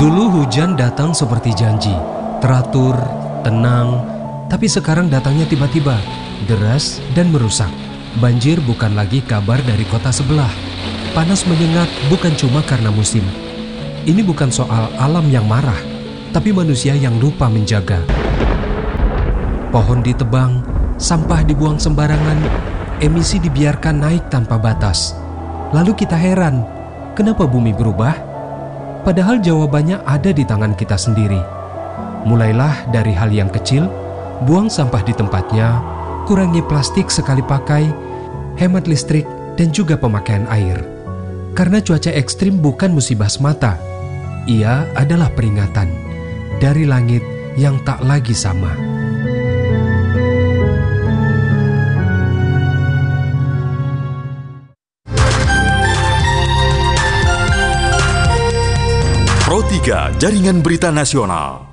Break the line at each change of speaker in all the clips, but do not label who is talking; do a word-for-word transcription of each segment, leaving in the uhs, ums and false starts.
Dulu hujan datang seperti janji, teratur, tenang, tapi sekarang datangnya tiba-tiba, deras dan merusak. Banjir bukan lagi kabar dari kota sebelah. Panas menyengat bukan cuma karena musim. Ini bukan soal alam yang marah, tapi manusia yang lupa menjaga. Pohon ditebang, sampah dibuang sembarangan, emisi dibiarkan naik tanpa batas. Lalu kita heran, kenapa bumi berubah? Padahal jawabannya ada di tangan kita sendiri. Mulailah dari hal yang kecil, buang sampah di tempatnya, kurangi plastik sekali pakai, hemat listrik, dan juga pemakaian air. Karena cuaca ekstrim bukan musibah semata, ia adalah peringatan dari langit yang tak lagi sama.
Pro tiga Jaringan Berita Nasional.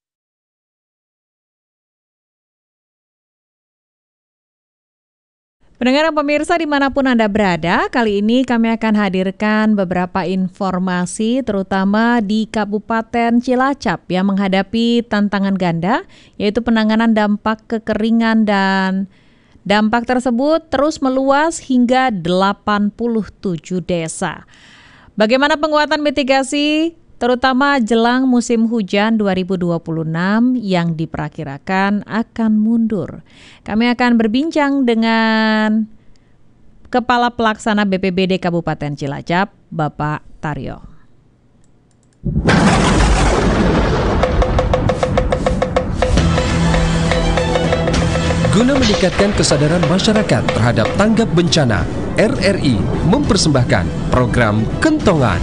Pendengar dan pemirsa dimanapun Anda berada, kali ini kami akan hadirkan beberapa informasi terutama di Kabupaten Cilacap yang menghadapi tantangan ganda, yaitu penanganan dampak kekeringan, dan dampak tersebut terus meluas hingga delapan puluh tujuh desa. Bagaimana penguatan mitigasi terutama jelang musim hujan dua ribu dua puluh enam yang diperkirakan akan mundur? Kami akan berbincang dengan Kepala Pelaksana B P B D Kabupaten Cilacap, Bapak Taryo.
Guna meningkatkan kesadaran masyarakat terhadap tanggap bencana, R R I mempersembahkan program Kentongan.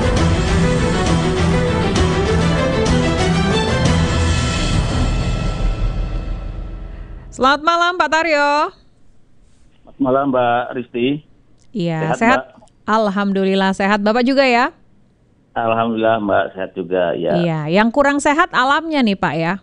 Selamat malam Pak Taryo.
Selamat malam Mbak Risti.
Iya, sehat, sehat? Alhamdulillah sehat. Bapak juga ya?
Alhamdulillah Mbak, sehat juga ya.
Iya, yang kurang sehat alamnya nih Pak ya?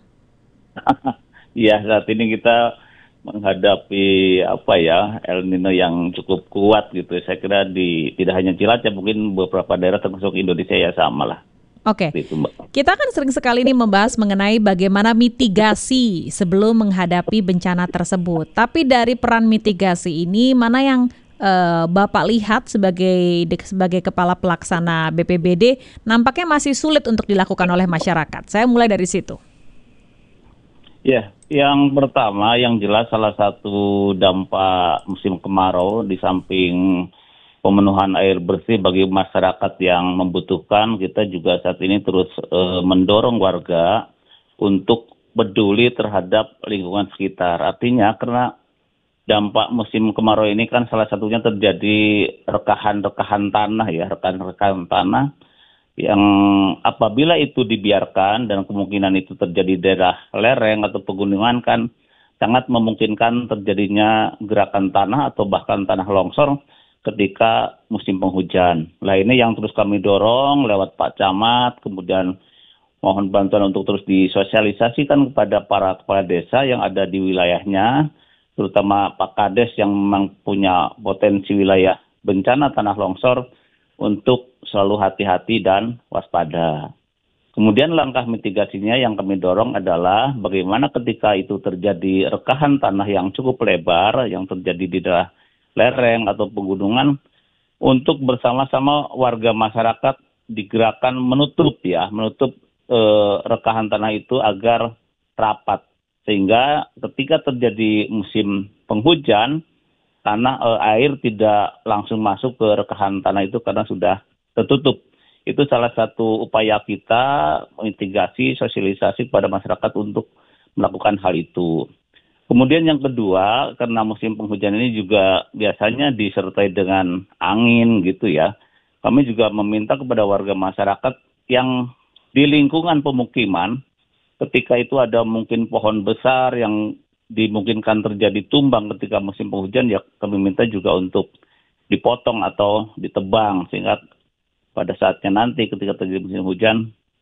Iya, saat ini kita menghadapi apa ya, El Nino yang cukup kuat gitu. Saya kira di tidak hanya Cilacap, mungkin beberapa daerah termasuk Indonesia ya sama lah.
Oke, kita kan sering sekali ini membahas mengenai bagaimana mitigasi sebelum menghadapi bencana tersebut. Tapi dari peran mitigasi ini, mana yang uh, Bapak lihat sebagai sebagai kepala pelaksana B P B D nampaknya masih sulit untuk dilakukan oleh masyarakat? Saya mulai dari situ.
Ya, yang pertama yang jelas salah satu dampak musim kemarau di samping pemenuhan air bersih bagi masyarakat yang membutuhkan, kita juga saat ini terus e, mendorong warga untuk peduli terhadap lingkungan sekitar. Artinya karena dampak musim kemarau ini kan salah satunya terjadi rekahan-rekahan tanah ya, rekan-rekan tanah yang apabila itu dibiarkan dan kemungkinan itu terjadi di daerah lereng atau pegunungan kan sangat memungkinkan terjadinya gerakan tanah atau bahkan tanah longsor ketika musim penghujan. Nah ini yang terus kami dorong lewat Pak Camat, kemudian mohon bantuan untuk terus disosialisasikan kepada para kepala desa yang ada di wilayahnya, terutama Pak Kades yang memang punya potensi wilayah bencana tanah longsor untuk selalu hati-hati dan waspada. Kemudian langkah mitigasinya yang kami dorong adalah bagaimana ketika itu terjadi rekahan tanah yang cukup lebar, yang terjadi di daerah lereng atau pegunungan, untuk bersama-sama warga masyarakat digerakkan menutup ya, menutup e, rekahan tanah itu agar rapat. Sehingga ketika terjadi musim penghujan, tanah e, air tidak langsung masuk ke rekahan tanah itu karena sudah tertutup. Itu salah satu upaya kita mitigasi, sosialisasi kepada masyarakat untuk melakukan hal itu. Kemudian yang kedua, karena musim penghujan ini juga biasanya disertai dengan angin gitu ya. Kami juga meminta kepada warga masyarakat yang di lingkungan pemukiman, ketika itu ada mungkin pohon besar yang dimungkinkan terjadi tumbang ketika musim penghujan, ya kami minta juga untuk dipotong atau ditebang, sehingga pada saatnya nanti ketika terjadi musim hujan,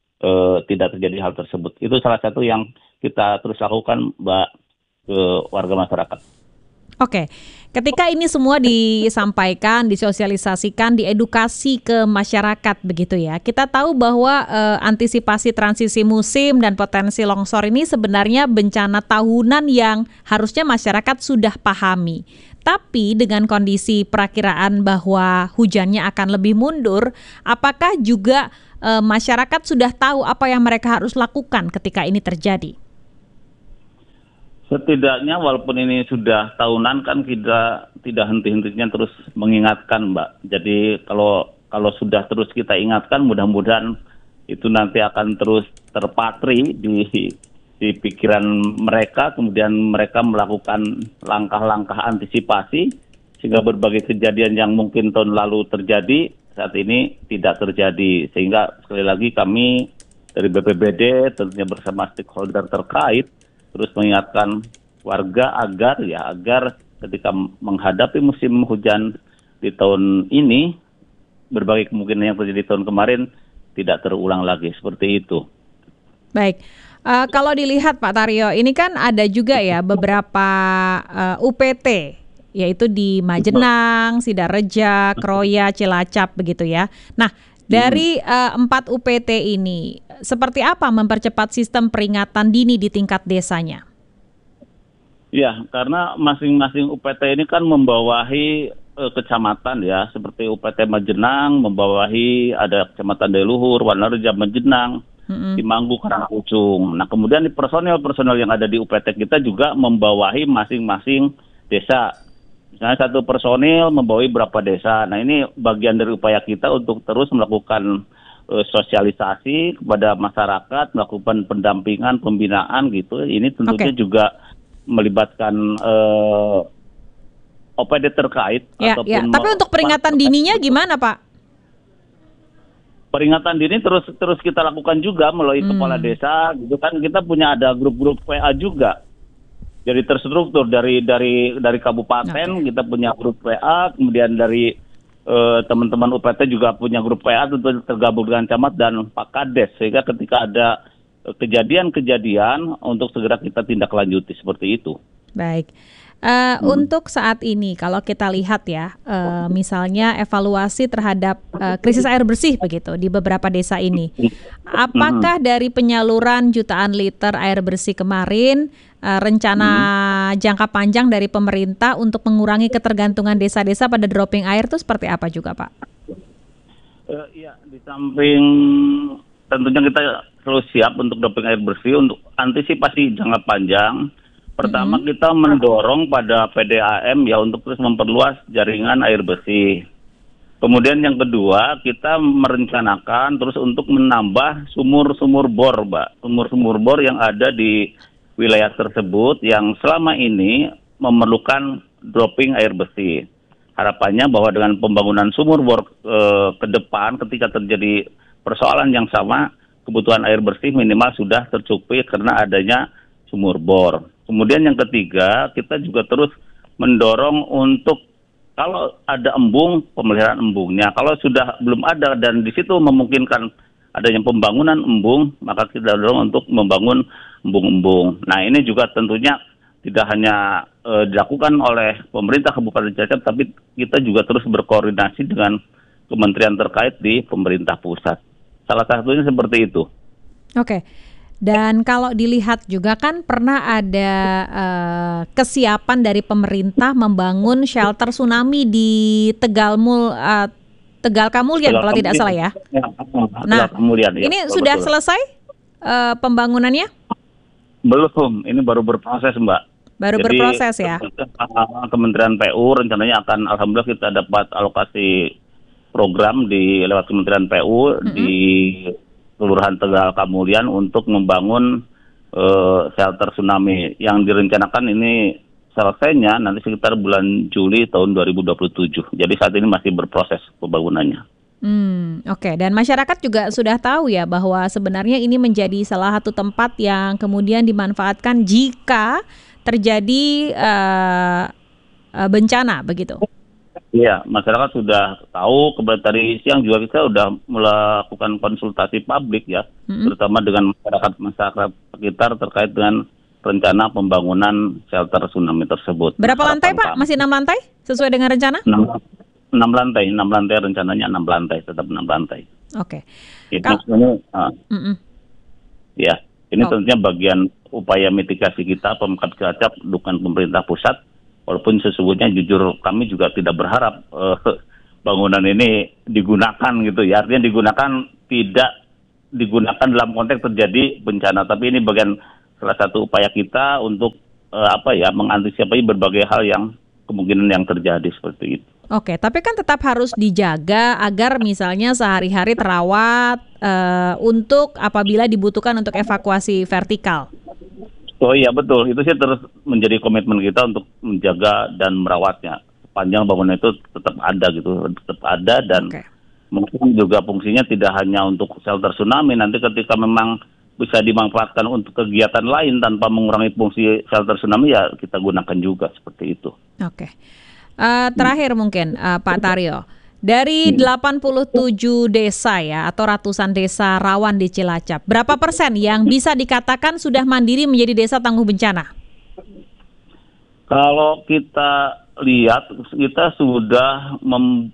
eh, tidak terjadi hal tersebut. Itu salah satu yang kita terus lakukan, Mbak, ke warga masyarakat.
Oke, ketika ini semua disampaikan, disosialisasikan, diedukasi ke masyarakat begitu ya. Kita tahu bahwa eh, antisipasi transisi musim dan potensi longsor ini sebenarnya bencana tahunan yang harusnya masyarakat sudah pahami. Tapi dengan kondisi perakiraan bahwa hujannya akan lebih mundur, apakah juga eh, masyarakat sudah tahu apa yang mereka harus lakukan ketika ini terjadi?
Setidaknya walaupun ini sudah tahunan kan kita tidak henti-hentinya terus mengingatkan, Mbak. Jadi kalau kalau sudah terus kita ingatkan, mudah-mudahan itu nanti akan terus terpatri di di pikiran mereka, kemudian mereka melakukan langkah-langkah antisipasi sehingga berbagai kejadian yang mungkin tahun lalu terjadi saat ini tidak terjadi. Sehingga sekali lagi kami dari B P B D tentunya bersama stakeholder terkait terus mengingatkan warga agar ya agar ketika menghadapi musim hujan di tahun ini, berbagai kemungkinan yang terjadi tahun kemarin tidak terulang lagi seperti itu.
Baik, uh, kalau dilihat Pak Taryo, ini kan ada juga ya beberapa uh, U P T, yaitu di Majenang, Sidareja, Kroya, Cilacap begitu ya. Nah, dari uh, empat U P T ini, seperti apa mempercepat sistem peringatan dini di tingkat desanya?
Ya, karena masing-masing U P T ini kan membawahi uh, kecamatan ya, seperti U P T Majenang membawahi ada Kecamatan Deluhur, Wanareja, Majenang, mm-hmm. Timanggu, Karangkucung. Nah, kemudian personel-personel yang ada di U P T kita juga membawahi masing-masing desa. Misalnya satu personil membawahi berapa desa. Nah, ini bagian dari upaya kita untuk terus melakukan uh, sosialisasi kepada masyarakat, melakukan pendampingan, pembinaan gitu. Ini tentunya okay. juga melibatkan uh, O P D terkait.
Ya, ataupun ya. Tapi untuk peringatan dininya gimana, Pak?
Peringatan dini terus terus kita lakukan juga melalui hmm. kepala desa. Gitu kan kita punya ada grup-grup W A juga. Jadi terstruktur dari dari dari kabupaten okay. kita punya grup W A, kemudian dari uh, teman-teman U P T juga punya grup W A tentu tergabung dengan camat dan Pak Kades, sehingga ketika ada kejadian-kejadian untuk segera kita tindak lanjuti seperti itu.
Baik. Uh, hmm. Untuk saat ini kalau kita lihat ya, uh, misalnya evaluasi terhadap uh, krisis air bersih begitu di beberapa desa ini, apakah hmm. dari penyaluran jutaan liter air bersih kemarin uh, rencana hmm. jangka panjang dari pemerintah untuk mengurangi ketergantungan desa-desa pada dropping air itu seperti apa juga, Pak?
Uh, ya, di samping tentunya kita selalu siap untuk dropping air bersih untuk antisipasi jangka panjang. Pertama mm-hmm. kita mendorong pada P D A M ya untuk terus memperluas jaringan air bersih. Kemudian yang kedua kita merencanakan terus untuk menambah sumur-sumur bor, Mbak. Sumur-sumur bor yang ada di wilayah tersebut yang selama ini memerlukan dropping air bersih. Harapannya bahwa dengan pembangunan sumur bor e, ke depan ketika terjadi persoalan yang sama, kebutuhan air bersih minimal sudah tercukupi karena adanya sumur bor. Kemudian yang ketiga, kita juga terus mendorong untuk kalau ada embung, pemeliharaan embungnya. Kalau sudah belum ada dan di situ memungkinkan adanya pembangunan embung, maka kita dorong untuk membangun embung-embung. Nah, ini juga tentunya tidak hanya e, dilakukan oleh pemerintah Kabupaten Cilacap, tapi kita juga terus berkoordinasi dengan kementerian terkait di pemerintah pusat. Salah satunya seperti itu.
Oke. Dan kalau dilihat juga kan pernah ada uh, kesiapan dari pemerintah membangun shelter tsunami di Tegalmul, uh, Tegal Kamulyan kalau tidak salah ya. ya nah, Kamulyan, ya, ini betul, sudah betul. selesai uh, pembangunannya?
Belum, ini baru berproses, Mbak.
Baru Jadi, berproses ya.
Kementerian P U rencananya akan, alhamdulillah kita dapat alokasi program di lewat Kementerian P U mm-hmm. di Kelurahan Tegal Kamulyan untuk membangun uh, shelter tsunami yang direncanakan ini selesainya nanti sekitar bulan Juli tahun dua ribu dua puluh tujuh. Jadi saat ini masih berproses pembangunannya.
Hmm, Oke, okay. Dan masyarakat juga sudah tahu ya bahwa sebenarnya ini menjadi salah satu tempat yang kemudian dimanfaatkan jika terjadi uh, uh, bencana begitu.
Iya, masyarakat sudah tahu. Kemudian tadi siang juga kita sudah melakukan konsultasi publik ya, mm-hmm. terutama dengan masyarakat masyarakat sekitar terkait dengan rencana pembangunan shelter tsunami tersebut.
Berapa
Harapan
lantai Pak?
kami.
Masih enam lantai sesuai dengan rencana?
enam, enam lantai, enam lantai rencananya enam lantai, tetap enam lantai.
Oke.
Itu
Kal-
ini, uh,
Mm-mm.
ya, ini
Oh.
tentunya bagian upaya mitigasi kita Pemkab Cilacap, dukungan pemerintah pusat. Walaupun sesungguhnya jujur kami juga tidak berharap uh, bangunan ini digunakan gitu ya. Artinya digunakan tidak digunakan dalam konteks terjadi bencana, tapi ini bagian salah satu upaya kita untuk uh, apa ya mengantisipasi berbagai hal yang kemungkinan yang terjadi seperti itu.
Oke, tapi kan tetap harus dijaga agar misalnya sehari-hari terawat eh, untuk apabila dibutuhkan untuk evakuasi vertikal.
Oh iya betul, itu sih terus menjadi komitmen kita untuk menjaga dan merawatnya. Sepanjang bangunan itu tetap ada gitu, tetap ada dan
Oke.
mungkin juga fungsinya tidak hanya untuk shelter tsunami. Nanti ketika memang bisa dimanfaatkan untuk kegiatan lain tanpa mengurangi fungsi shelter tsunami ya kita gunakan juga seperti itu.
Oke. Eh, terakhir mungkin eh, Pak Taryo, dari delapan puluh tujuh desa ya atau ratusan desa rawan di Cilacap, berapa persen yang bisa dikatakan sudah mandiri menjadi desa tangguh bencana?
Kalau kita lihat, kita sudah mem-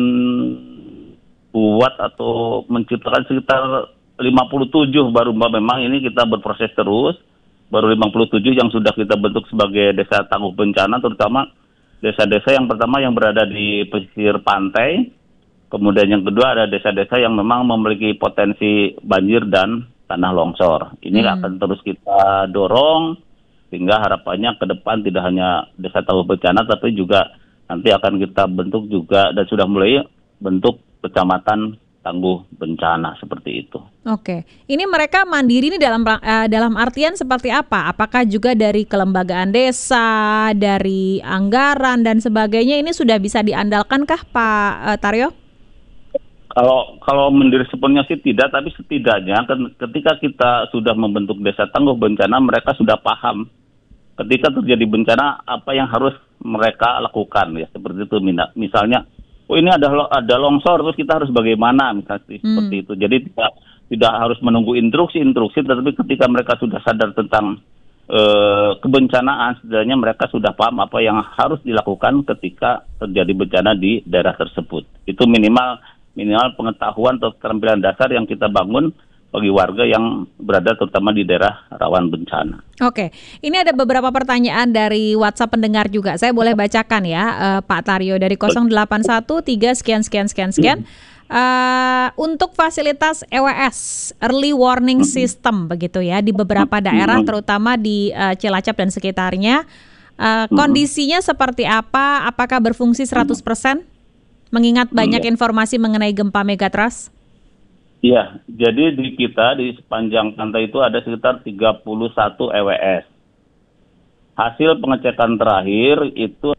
membuat atau menciptakan sekitar lima puluh tujuh baru Mbak. Memang ini kita berproses terus, baru lima puluh tujuh yang sudah kita bentuk sebagai desa tangguh bencana, terutama desa-desa yang pertama yang berada di pesisir pantai, kemudian yang kedua ada desa-desa yang memang memiliki potensi banjir dan tanah longsor. Ini
Hmm.
akan terus kita dorong, sehingga harapannya ke depan tidak hanya desa tangguh bencana, tapi juga nanti akan kita bentuk juga dan sudah mulai bentuk kecamatan tangguh bencana seperti itu.
Oke, ini mereka mandiri ini dalam eh, dalam artian seperti apa? Apakah juga dari kelembagaan desa, dari anggaran dan sebagainya ini sudah bisa diandalkankah Pak eh, Taryo?
Kalau kalau mendiri sepenuhnya sih tidak, tapi setidaknya ketika kita sudah membentuk desa tangguh bencana, mereka sudah paham ketika terjadi bencana apa yang harus mereka lakukan ya seperti itu. Misalnya, oh ini ada ada longsor, terus kita harus bagaimana misalnya
Hmm.
seperti itu. Jadi tidak tidak harus menunggu instruksi-instruksi, tetapi ketika mereka sudah sadar tentang eh, kebencanaan, setidaknya mereka sudah paham apa yang harus dilakukan ketika terjadi bencana di daerah tersebut. Itu minimal minimal pengetahuan atau keterampilan dasar yang kita bangun bagi warga yang berada terutama di daerah rawan bencana.
Oke, ini ada beberapa pertanyaan dari WhatsApp pendengar juga. Saya boleh bacakan ya, eh, Pak Taryo dari nol delapan satu tiga sekian sekian sekian sekian. Uh, untuk fasilitas E W S Early Warning System begitu ya di beberapa daerah terutama di uh, Cilacap dan sekitarnya, uh, kondisinya seperti apa? Apakah berfungsi seratus persen? Mengingat banyak informasi mengenai gempa megatrust.
Iya, jadi di kita di sepanjang pantai itu ada sekitar tiga puluh satu E W S. Hasil pengecekan terakhir itu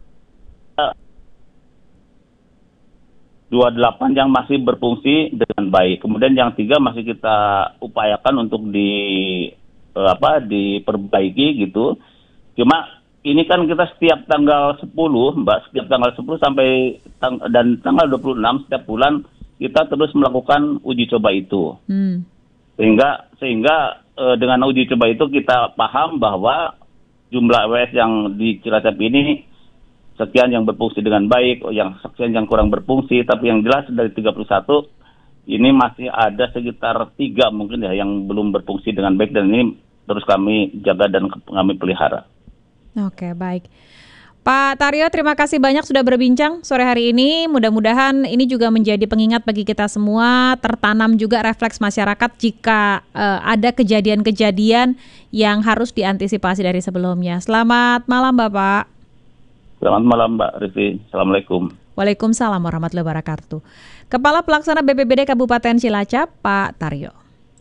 dua puluh delapan yang masih berfungsi dengan baik. Kemudian yang tiga masih kita upayakan untuk di eh, apa diperbaiki gitu. Cuma ini kan kita setiap tanggal sepuluh, Mbak, setiap tanggal sepuluh sampai tang- dan tanggal dua puluh enam setiap bulan kita terus melakukan uji coba itu.
Hmm.
Sehingga sehingga eh, dengan uji coba itu kita paham bahwa jumlah E W S yang di Cilacap ini sekian yang berfungsi dengan baik, yang sekian yang kurang berfungsi, tapi yang jelas dari tiga puluh satu ini masih ada sekitar tiga mungkin ya yang belum berfungsi dengan baik, dan ini terus kami jaga dan kami pelihara.
Oke, baik. Pak Taryo, terima kasih banyak sudah berbincang sore hari ini. Mudah-mudahan ini juga menjadi pengingat bagi kita semua, tertanam juga refleks masyarakat jika uh, ada kejadian-kejadian yang harus diantisipasi dari sebelumnya. Selamat malam, Bapak.
Selamat malam, Mbak Rifi. Assalamualaikum.
Waalaikumsalam warahmatullahi wabarakatuh. Kepala Pelaksana B P B D Kabupaten Cilacap, Pak Taryo.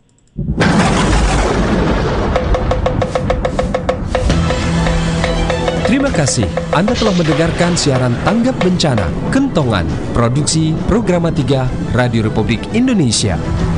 Terima kasih Anda telah mendengarkan siaran Tanggap Bencana Kentongan, produksi Programa tiga Radio Republik Indonesia.